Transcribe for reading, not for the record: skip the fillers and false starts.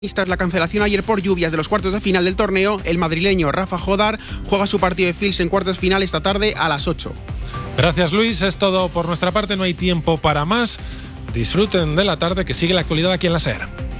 Tras la cancelación ayer por lluvias de los cuartos de final del torneo, el madrileño Rafa Jodar juega su partido de Fils en cuartos de final esta tarde a las 8. Gracias, Luis. Es todo por nuestra parte. No hay tiempo para más. Disfruten de la tarde, que sigue la actualidad aquí en la SER.